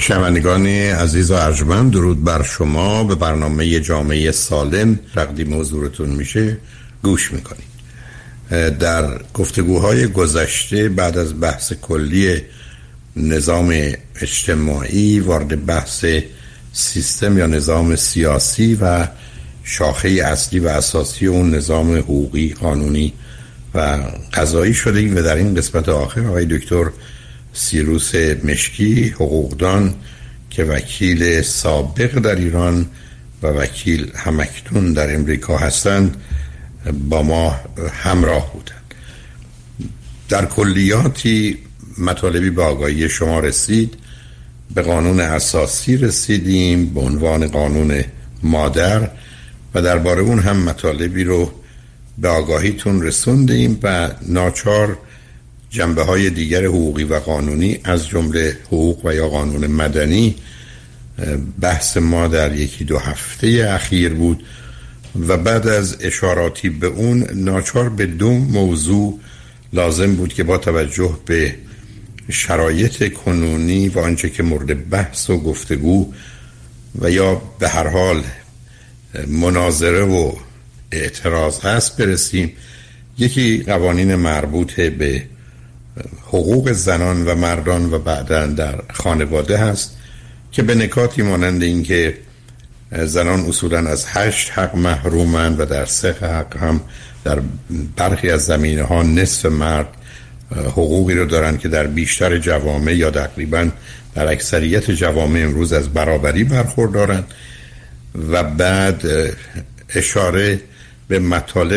شنوندگان عزیز و ارجمند، درود بر شما. به برنامه جامعه سالم تقدیم حضورتون میشه گوش میکنید. در گفتگوهای گذشته بعد از بحث کلی نظام اجتماعی وارد بحث سیستم یا نظام سیاسی و شاخه اصلی و اساسی اون نظام حقوقی، قانونی و قضایی شدیم و در این قسمت آخر آقای دکتر سیروس مشکی، حقوقدان که وکیل سابق در ایران و وکیل همکنون در امریکا هستند، با ما همراه بودند. در کلیاتی مطالبی به آگاهی شما رسید. به قانون اساسی رسیدیم به عنوان قانون مادر و درباره اون هم مطالبی رو به آگاهیتون رسوندیم و ناچار جنبه های دیگر حقوقی و قانونی از جمله حقوق و یا قانون مدنی بحث ما در یکی دو هفته اخیر بود و بعد از اشاراتی به اون ناچار به دو موضوع لازم بود که با توجه به شرایط کنونی و آنچه که مورد بحث و گفتگو و یا به هر حال مناظره و اعتراض هست برسیم. یکی قوانین مربوط به حقوق زنان و مردان و بعداً در خانواده هست که به نکاتی مانند این که زنان اصولاً از 8 حق محرومند و در 3 حق هم در برخی از زمینه ها نصف مرد حقوقی رو دارن که در بیشتر جوامع یا تقریباً در اکثریت جوامع امروز از برابری برخوردارند و بعد اشاره به مطالب